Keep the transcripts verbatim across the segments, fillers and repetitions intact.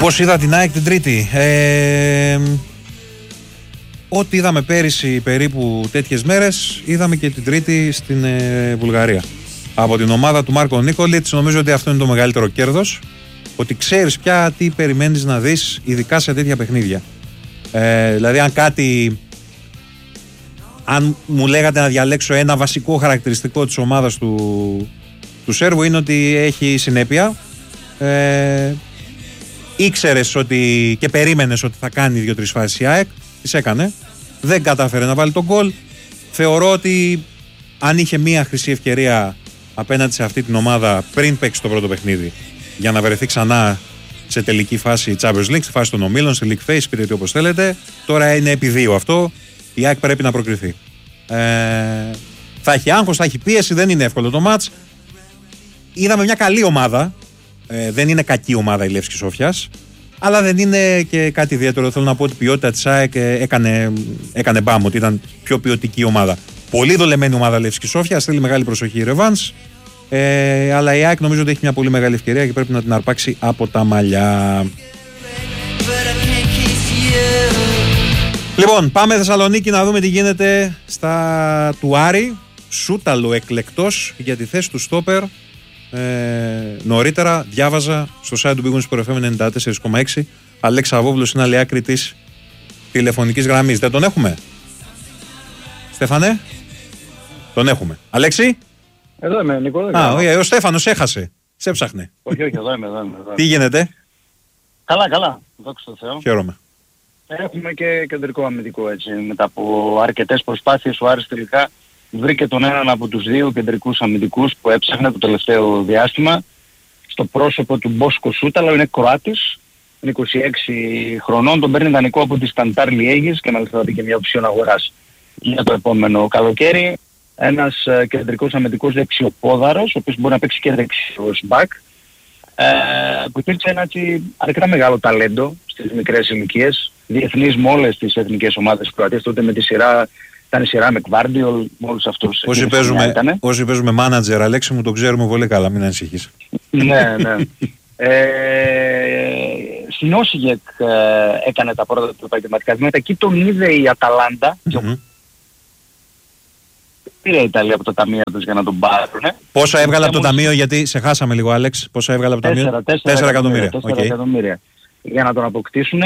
Πώς είδα την ΑΕΚ την Τρίτη? Ε, ό,τι είδαμε πέρυσι περίπου τέτοιες μέρες, είδαμε και την Τρίτη στην ε, Βουλγαρία. Από την ομάδα του Μάρκο Νίκολιτς, νομίζω ότι αυτό είναι το μεγαλύτερο κέρδος. Ότι ξέρεις πια τι περιμένεις να δεις, ειδικά σε τέτοια παιχνίδια. Ε, δηλαδή, αν κάτι. Αν μου λέγατε να διαλέξω ένα βασικό χαρακτηριστικό της ομάδας του, του Σέρβου, είναι ότι έχει συνέπεια. Ε, ήξερες ότι και περίμενες ότι θα κάνει δύο-τρεις φάσεις η ΑΕΚ. Τις έκανε. Δεν κατάφερε να βάλει τον γκολ. Θεωρώ ότι αν είχε μία χρυσή ευκαιρία απέναντι σε αυτή την ομάδα πριν παίξει το πρώτο παιχνίδι, για να βρεθεί ξανά σε τελική φάση Champions League, στη φάση των ομίλων, σε League Phase, πείτε το όπως θέλετε. Τώρα είναι επί δύο αυτό. Η ΑΕΚ πρέπει να προκριθεί. Ε, θα έχει άγχος, θα έχει πίεση, δεν είναι εύκολο το μάτς. Είδαμε μια καλή ομάδα. Ε, δεν είναι κακή ομάδα η Λεύσκη Σόφιας, αλλά δεν είναι και κάτι ιδιαίτερο. Θέλω να πω ότι η ποιότητα της ΑΕΚ έκανε, έκανε μπάμ, ότι ήταν πιο ποιοτική ομάδα. Πολύ δολεμένη ομάδα Λεύσκη Σόφιας, θέλει μεγάλη προσοχή η Ρεβάνς. Ε, αλλά η ΑΕΚ νομίζω ότι έχει μια πολύ μεγάλη ευκαιρία και πρέπει να την αρπάξει από τα μαλλιά. Λοιπόν, πάμε Θεσσαλονίκη να δούμε τι γίνεται στα του Άρη. Σούταλο εκλεκτός για τη θέση του στόπερ. Ε, νωρίτερα διάβαζα στο site του Big Win Sport εφ εμ ενενήντα τέσσερα κόμμα έξι. Αλέξα Αβόβουλος είναι άλλη άκρη της τηλεφωνικής γραμμής. Δεν τον έχουμε? Στέφανε? Τον έχουμε. Αλέξη? Εδώ είμαι, Νίκο. Α, ο, ο Στέφανος έχασε. Σε ψάχνε. Όχι, όχι, εδώ είμαι, εδώ είμαι. Εδώ. Τι γίνεται? Καλά, καλά. Δόξα τω Θεώ. Χαίρομαι. Έχουμε και κεντρικό αμυντικό έτσι. Μετά από αρκετές προσπάθειες ο Άρης τελικά βρήκε τον έναν από τους δύο κεντρικούς αμυντικούς που έψαχνε το τελευταίο διάστημα στο πρόσωπο του Μπόσκο Σούταλο. Είναι Κροάτης, είναι είκοσι έξι χρονών, τον παίρνει δανεικό από τη Σταντάρ Λιέγης και μάλιστα θα δει και μια οψιόν αγοράς για το επόμενο καλοκαίρι. Ένας ε, κεντρικός αμυντικός δεξιοπόδαρος, ο οποίος μπορεί να παίξει και δεξιός μπακ, ε, που υπήρξε ένα έτσι, αρκετά μεγάλο ταλέντο στις μικρές ηλικίες, διεθνής με όλες τις εθνικές ομάδες της Κροατίας, τότε με τη σειρά, ήταν η σειρά με Κβάρντιολ, με όλους αυτούς. Όσοι παίζουμε, όσοι παίζουμε μάνατζερ, Αλέξη μου, το ξέρουμε πολύ καλά, μην ανησυχείς. Ναι, ναι. Ε, στην Όσιγεκ ε, έκανε τα πρώτα του επαγγελματικά βήματα, εκεί τον είδε η Αταλάντα, mm-hmm. πήρε η Ιταλία από το ταμείο τους για να τον πάρουν. Πόσα έβγαλε από το ταμείο, γιατί σε χάσαμε λίγο, Άλεξ, πόσα έβγαλε από το ταμείο? τέσσερα εκατομμύρια. τέσσερα εκατομμύρια για να τον αποκτήσουν,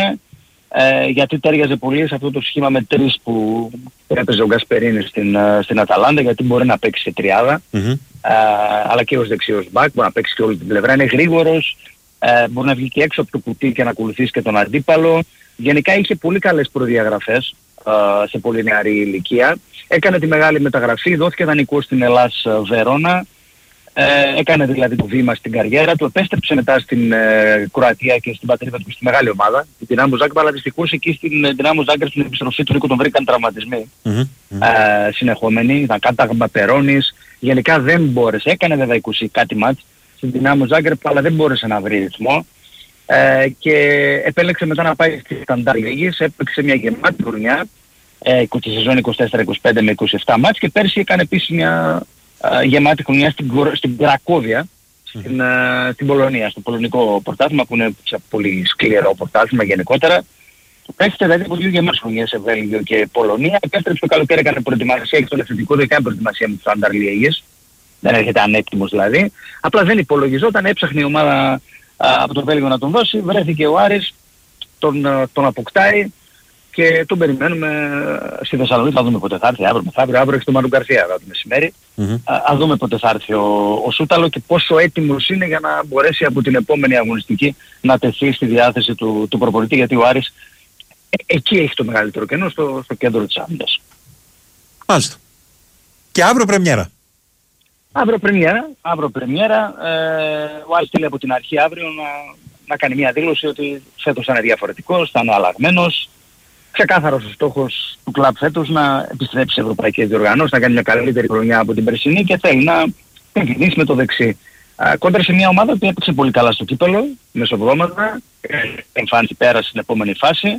ε, γιατί τέριαζε πολύ σε αυτό το σχήμα με τρεις που έπαιζε ο Γκασπερίνη στην, στην Αταλάντα, γιατί μπορεί να παίξει σε τριάδα, mm-hmm. ε, αλλά και ως δεξιός μπακ, μπορεί να παίξει και όλη την πλευρά, είναι γρήγορος, ε, μπορεί να βγει και έξω από το κουτί και να ακολουθήσει και τον αντίπαλο. Γενικά είχε πολύ καλές προδιαγραφές ε, σε πολύ νεαρή ηλικία. Έκανε τη μεγάλη μεταγραφή, δόθηκε δανεικό στην Ελλάς Βερόνα, ε, έκανε δηλαδή το βήμα στην καριέρα του, επέστρεψε μετά στην ε, Κροατία και στην πατρίδα του, στη μεγάλη ομάδα, την Δυνάμο Ζάγκρεπ, αλλά δυστυχώς εκεί στην Δυνάμο Ζάγκρεπ στην επιστροφή του Νίκο τον βρήκαν τραυματισμοί mm-hmm. ε, συνεχόμενοι, ήταν κάταγμα Περώνης, γενικά δεν μπόρεσε, έκανε βέβαια είκοσι κάτι μάτς στην Δυνάμο Ζάγκρεπ, αλλά δεν μπόρεσε να βρει ρυθμό. Ε, και επέλεξε μετά να πάει στη Σταντάρ Λιέγης, έπαιξε μια γεμάτη χρονιά, ε, τη σεζόν είκοσι τέσσερα είκοσι πέντε με είκοσι επτά μάτς, και πέρσι έκανε επίσης μια ε, γεμάτη χρονιά στην, στην Κρακόβια, στην, ε, στην Πολωνία, στο πολωνικό πρωτάθλημα, που είναι πολύ σκληρό πρωτάθλημα γενικότερα. Πέρσι δηλαδή από δύο γεμάτες χρονιές σε Βέλγιο και Πολωνία, επέστρεψε το καλοκαίρι, έκανε προετοιμασία και στο ευθυντικό δεν έκανε προετοιμασία με τους Σταντάρ Λιέγης, δεν έρχεται ανέτοιμος δηλαδή, απλά δεν υπολογιζόταν, έψαχνε η ομάδα από το Βέλγιο να τον δώσει, βρέθηκε ο Άρης, τον, τον αποκτάει και τον περιμένουμε στη Θεσσαλονίκη. Θα δούμε πότε θα έρθει, αύριο μεθαύριο, αύριο έχει τον Μανου Γκαρσία το μεσημέρι. Mm-hmm. Α δούμε πότε θα έρθει ο, ο Σούταλο και πόσο έτοιμος είναι για να μπορέσει από την επόμενη αγωνιστική να τεθεί στη διάθεση του, του προπονητή, γιατί ο Άρης ε, εκεί έχει το μεγαλύτερο κενό, στο, στο κέντρο της άμυνας. Μάλιστα. Και αύριο πρεμιέρα. Αύριο πρεμιέρα, αύριο πρεμιέρα, ε, ο Άρης θέλει από την αρχή αύριο να, να κάνει μια δήλωση ότι φέτος θα είναι διαφορετικός, θα είναι αλλαγμένος. Ξεκάθαρος ο στόχος του κλαμπ φέτος να επιστρέψει σε ευρωπαϊκές διοργανώσεις, να κάνει μια καλύτερη χρονιά από την περσινή και θέλει να ξεκινήσει με το δεξί. Ε, κόντρα σε μια ομάδα που έπαιξε πολύ καλά στο κύπελλο, μεσοβδόματα, εμφάνιση πέρασε στην επόμενη φάση.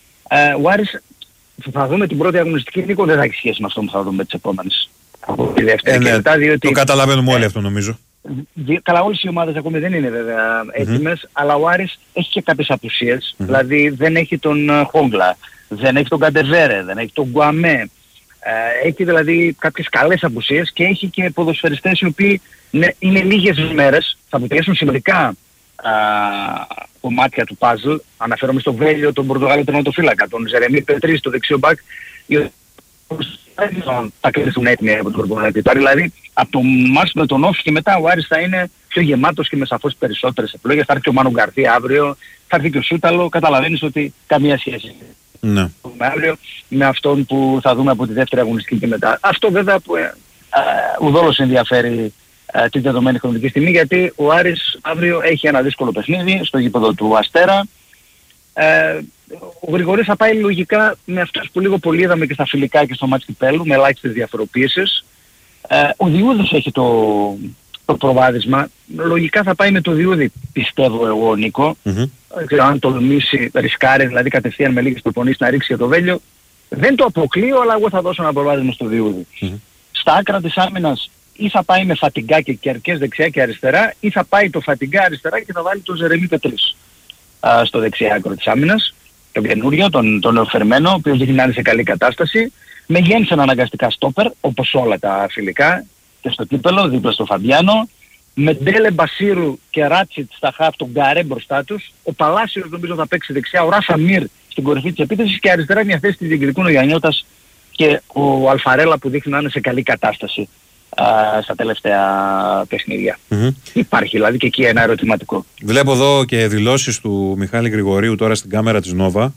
Ε, ο Άρης θα δούμε την πρώτη αγωνιστική, Νίκο, δεν θα έχει σχέση με αυτό που θα δούμε τις επόμενες. Από τη δεύτερη ε, και ναι, μετά, διότι... Το καταλαβαίνουμε όλοι αυτό νομίζω. Καλά, όλες οι ομάδες ακόμη δεν είναι βέβαια έτοιμες, mm-hmm. αλλά ο Άρης έχει και κάποιες απουσίες. Mm-hmm. Δηλαδή δεν έχει τον Χόγκλα, δεν έχει τον Καντεβέρε, δεν έχει τον Γκουαμέ. Ε, έχει δηλαδή κάποιες καλές απουσίες και έχει και ποδοσφαιριστές οι οποίοι ναι, είναι λίγες μέρες, θα αποτελέσουν σημαντικά α, κομμάτια του παζλ. Αναφέρομαι στο Βέλιο, τον Πορτογάλο τερματοφύλακα, τον Ζερεμί Πετρί, το δεξιό μπακ, θα κρυθούν έτοιμοι από τον προπονητή. Δηλαδή από το μάτς με τον Όφη και μετά ο Άρης θα είναι πιο γεμάτος και με σαφώς περισσότερες επιλογές. Θα έρθει ο Μάνο Γκαρθία αύριο, θα έρθει και ο Σούταλο, καταλαβαίνεις ότι καμία σχέση. Ναι. Με αύριο με αυτόν που θα δούμε από τη δεύτερη αγωνιστική και μετά. Αυτό βέβαια που ε, ε, ουδόλως ενδιαφέρει ε, την δεδομένη χρονική στιγμή, γιατί ο Άρης αύριο έχει ένα δύσκολο παιχνίδι στο γήπεδο του Αστέρα. Ε, ο Γρηγορής θα πάει λογικά με αυτούς που λίγο πολύ είδαμε και στα φιλικά και στο μάτς Κυπέλλου, με ελάχιστες διαφοροποίησεις. Ε, ο Διούδης έχει το, το προβάδισμα. Λογικά θα πάει με το Διούδη, πιστεύω εγώ, Νίκο. Mm-hmm. Δεν ξέρω αν τολμήσει, ρισκάρει, δηλαδή κατευθείαν με λίγες προπονήσεις να ρίξει για το Βέλιο. Δεν το αποκλείω, αλλά εγώ θα δώσω ένα προβάδισμα στο Διούδη. Mm-hmm. Στα άκρα της άμυνας ή θα πάει με Φατιγκά και Κερκές δεξιά και αριστερά, ή θα πάει το Φατιγκά αριστερά και θα βάλει τον Ζερεμί Πετρίς στο δεξιά άκρο της άμυνας. Τον καινούριο, τον, τον νεοφερμένο, ο οποίος δείχνει να είναι σε καλή κατάσταση. Με Γένσεν αναγκαστικά στόπερ, όπως όλα τα φιλικά, και στο κύπελο, δίπλα στο Φαμπιάνο. Με Ντέλε Μπασίρου και Ράτσιτ στα χαφ, τον Γκαρέ μπροστά τους. Ο Παλάσιος νομίζω θα παίξει δεξιά, ο Ράφα Μιρ στην κορυφή της επίθεσης και αριστερά μια θέση της διεκδικούν ο Γιαννιώτας και ο Αλφαρέλα που δείχνει να είναι σε καλή κατάσταση α, στα τελευταία παιχνίδια. Mm-hmm. Υπάρχει δηλαδή και εκεί ένα ερωτηματικό. Βλέπω εδώ και δηλώσεις του Μιχάλη Γρηγορίου τώρα στην κάμερα της Νόβα.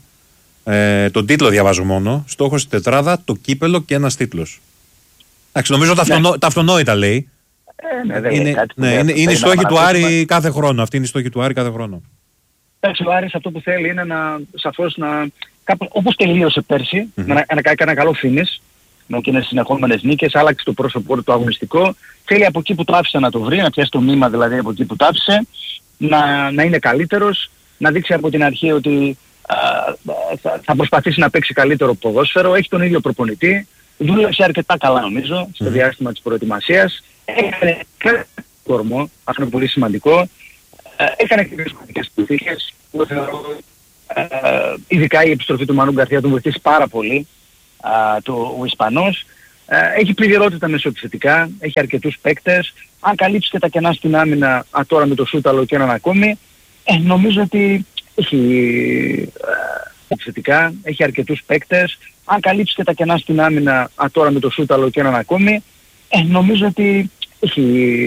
Ε, τον τίτλο διαβάζω μόνο. Στόχος στη τετράδα, το κύπελο και ένας τίτλος. Εντάξει, νομίζω τα, αυτονό, ναι. τα αυτονόητα λέει. Ε, ναι, δεν είναι κάτι ναι, είναι, είναι η στόχη του Άρη κάθε χρόνο. Αυτή είναι η στόχη του Άρη κάθε χρόνο. Εντάξει, ο Άρης αυτό που θέλει είναι να σαφώς να. Κάπου, όπως τελείωσε πέρσι, mm-hmm. να, να κάνει ένα καλό φίνις, με εκείνες συνεχόμενες νίκες, άλλαξε το πρόσωπο του αγωνιστικό. Θέλει από εκεί που το άφησε να το βρει, να πιάσει το μήμα δηλαδή από εκεί που το άφησε, να, να είναι καλύτερος, να δείξει από την αρχή ότι α, θα, θα προσπαθήσει να παίξει καλύτερο ποδόσφαιρο. Έχει τον ίδιο προπονητή, δούλεψε αρκετά καλά νομίζω στο mm-hmm. διάστημα της προετοιμασίας. Έκανε και κορμό, αυτό είναι πολύ σημαντικό. Έκανε και σημαντικές συνθήκες που θεωρώ, ε, ειδικά η επιστροφή του Μανού Γκαρθία τον βοηθήσει πάρα πολύ ε, το, ο Ισπανός. Ε, έχει πληριότητα μεσοεπιθετικά, έχει αρκετούς παίκτες. Αν καλύψει και τα κενά στην άμυνα, α, τώρα με το Σούταλο και έναν ακόμη, ε, νομίζω ότι έχει ε, επιθετικά, έχει αρκετούς παίκτες. Αν καλύψει και τα κενά στην άμυνα, α, τώρα με το Σούταλο και έναν ακόμη, ε, νομίζω ότι έχει